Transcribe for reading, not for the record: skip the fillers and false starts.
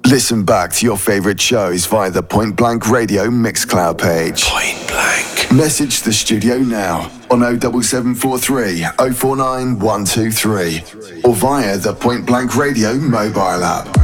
Listen back to your favorite shows via the Point Blank Radio Mixcloud page. Point Blank. Message the studio now on 07743 049 123 or via the Point Blank Radio mobile app.